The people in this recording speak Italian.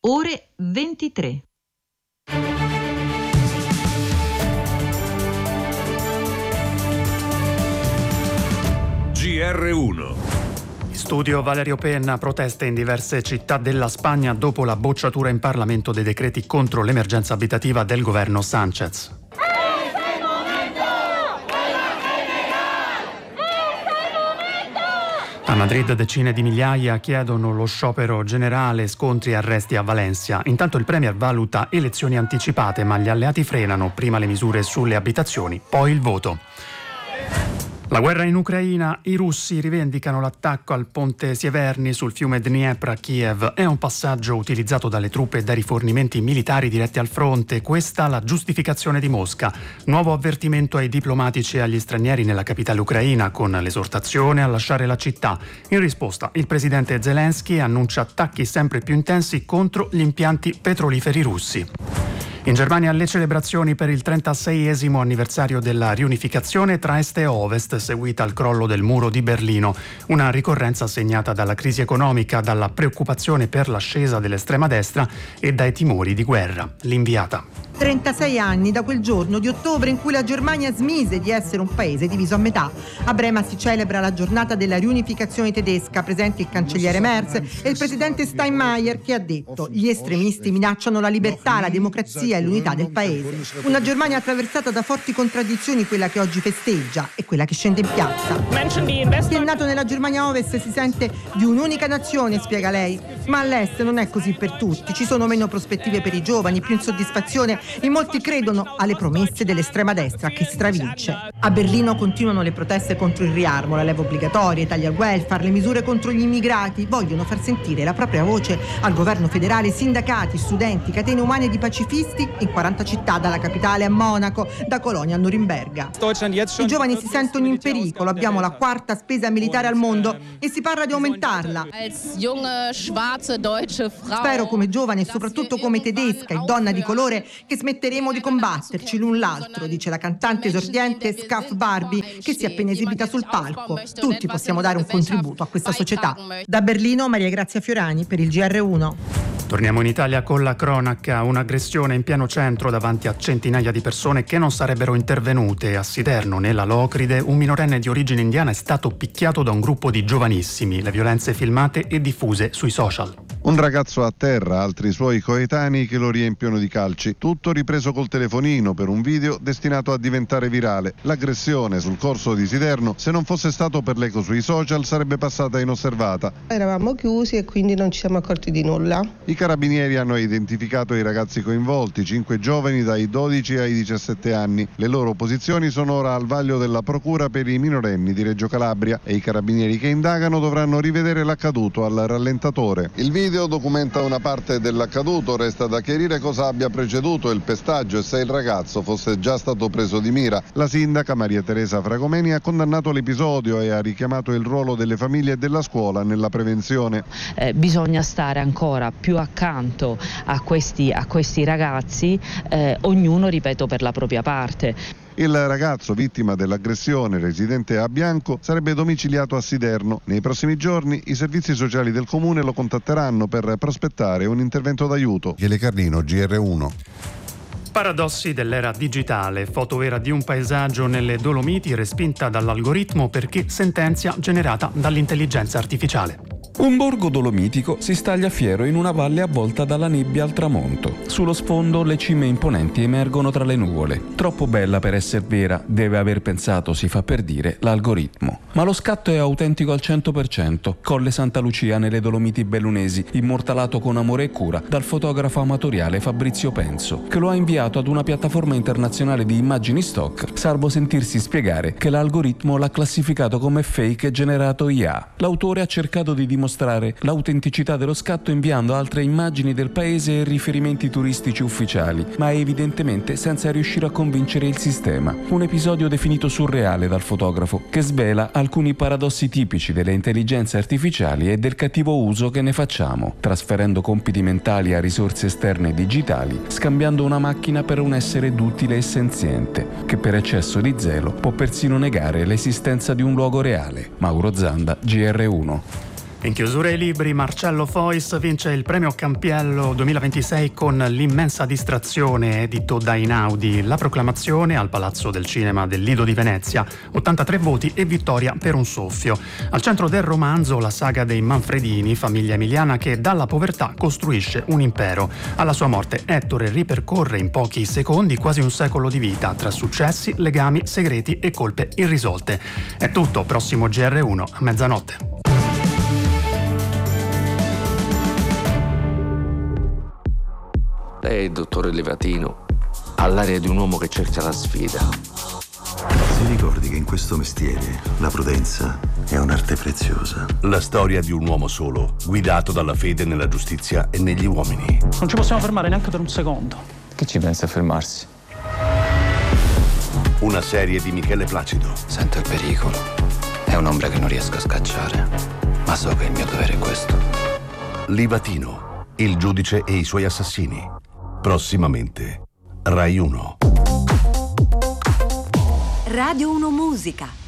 ore 23. GR1. Studio Valerio Penna, proteste in diverse città della Spagna dopo la bocciatura in Parlamento dei decreti contro l'emergenza abitativa del governo Sánchez. A Madrid decine di migliaia chiedono lo sciopero generale, scontri e arresti a Valencia. Intanto il premier valuta elezioni anticipate, ma gli alleati frenano, prima le misure sulle abitazioni, poi il voto. La guerra in Ucraina, i russi rivendicano l'attacco al ponte Sieverny sul fiume Dniepr a Kiev. È un passaggio utilizzato dalle truppe e dai rifornimenti militari diretti al fronte. Questa la giustificazione di Mosca. Nuovo avvertimento ai diplomatici e agli stranieri nella capitale ucraina, con l'esortazione a lasciare la città. In risposta, il presidente Zelensky annuncia attacchi sempre più intensi contro gli impianti petroliferi russi. In Germania le celebrazioni per il 36esimo anniversario della riunificazione tra Est e Ovest, seguita al crollo del muro di Berlino. Una ricorrenza segnata dalla crisi economica, dalla preoccupazione per l'ascesa dell'estrema destra e dai timori di guerra. L'inviata. 36 anni da quel giorno di ottobre in cui la Germania smise di essere un paese diviso a metà. A Brema si celebra la giornata della riunificazione tedesca, presente il cancelliere Merz e il presidente Steinmeier, che ha detto: gli estremisti minacciano la libertà, la democrazia e l'unità del paese. Una Germania attraversata da forti contraddizioni, quella che oggi festeggia e quella che scende in piazza. Chi è nato nella Germania Ovest si sente di un'unica nazione, spiega lei, ma all'est non è così per tutti. Ci sono meno prospettive per i giovani, più insoddisfazione e molti credono alle promesse dell'estrema destra che stravince. A Berlino continuano le proteste contro il riarmo, la leva obbligatoria, i tagli al welfare, le misure contro gli immigrati. Vogliono far sentire la propria voce al governo federale sindacati, studenti, catene umane di pacifisti in 40 città, dalla capitale a Monaco, da Colonia a Norimberga. I giovani si sentono in pericolo, abbiamo la quarta spesa militare al mondo e si parla di aumentarla. Spero come giovane e soprattutto come tedesca e donna di colore che smetteremo di combatterci l'un l'altro, dice la cantante esordiente Scaf Barbie, che si è appena esibita sul palco. Tutti possiamo dare un contributo a questa società. Da Berlino, Maria Grazia Fiorani per il GR1. Torniamo in Italia con la cronaca. Un'aggressione in pieno centro davanti a centinaia di persone che non sarebbero intervenute. A Siderno, nella Locride, un minorenne di origine indiana è stato picchiato da un gruppo di giovanissimi. Le violenze filmate e diffuse sui social. Un ragazzo a terra, altri suoi coetanei che lo riempiono di calci. Tutto ripreso col telefonino per un video destinato a diventare virale. L'aggressione sul corso di Siderno, se non fosse stato per l'eco sui social, sarebbe passata inosservata. Eravamo chiusi e quindi non ci siamo accorti di nulla. I carabinieri hanno identificato i ragazzi coinvolti, 5 giovani dai 12 ai 17 anni. Le loro posizioni sono ora al vaglio della procura per i minorenni di Reggio Calabria e i carabinieri che indagano dovranno rivedere l'accaduto al rallentatore. Il video documenta una parte dell'accaduto, resta da chiarire cosa abbia preceduto il pestaggio e se il ragazzo fosse già stato preso di mira. La sindaca Maria Teresa Fragomeni ha condannato l'episodio e ha richiamato il ruolo delle famiglie e della scuola nella prevenzione. Bisogna stare ancora più accanto a questi ragazzi, ognuno, ripeto, per la propria parte. Il ragazzo vittima dell'aggressione, residente a Bianco, sarebbe domiciliato a Siderno. Nei prossimi giorni i servizi sociali del comune lo contatteranno per prospettare un intervento d'aiuto. Michele Carlino, GR1. Paradossi dell'era digitale, foto vera di un paesaggio nelle Dolomiti respinta dall'algoritmo perché sentenzia generata dall'intelligenza artificiale. Un borgo dolomitico si staglia fiero in una valle avvolta dalla nebbia al tramonto. Sullo sfondo le cime imponenti emergono tra le nuvole. Troppo bella per essere vera, deve aver pensato, si fa per dire, l'algoritmo. Ma lo scatto è autentico al 100%. Colle Santa Lucia nelle Dolomiti bellunesi, immortalato con amore e cura dal fotografo amatoriale Fabrizio Penso, che lo ha inviato ad una piattaforma internazionale di immagini stock, salvo sentirsi spiegare che l'algoritmo l'ha classificato come fake e generato IA. L'autore ha cercato di dimostrare l'autenticità dello scatto inviando altre immagini del paese e riferimenti turistici ufficiali, ma evidentemente senza riuscire a convincere il sistema. Un episodio definito surreale dal fotografo, che svela alcuni paradossi tipici delle intelligenze artificiali e del cattivo uso che ne facciamo, trasferendo compiti mentali a risorse esterne digitali, scambiando una macchina per un essere duttile e senziente, che per eccesso di zelo può persino negare l'esistenza di un luogo reale. Mauro Zanda, GR1. In chiusura ai libri, Marcello Fois vince il premio Campiello 2026 con L'immensa distrazione, edito da Einaudi, la proclamazione al Palazzo del Cinema del Lido di Venezia, 83 voti e vittoria per un soffio. Al centro del romanzo la saga dei Manfredini, famiglia emiliana che dalla povertà costruisce un impero. Alla sua morte Ettore ripercorre in pochi secondi quasi un secolo di vita tra successi, legami, segreti e colpe irrisolte. È tutto, prossimo GR1 a mezzanotte. Lei, dottore Livatino, ha l'aria di un uomo che cerca la sfida. Si ricordi che in questo mestiere la prudenza è un'arte preziosa. La storia di un uomo solo, guidato dalla fede nella giustizia e negli uomini. Non ci possiamo fermare neanche per un secondo. Che ci pensa a fermarsi? Una serie di Michele Placido. Sento il pericolo. È un'ombra che non riesco a scacciare, ma so che il mio dovere è questo. Livatino, il giudice e i suoi assassini. Prossimamente, Rai 1. Radio 1 Musica.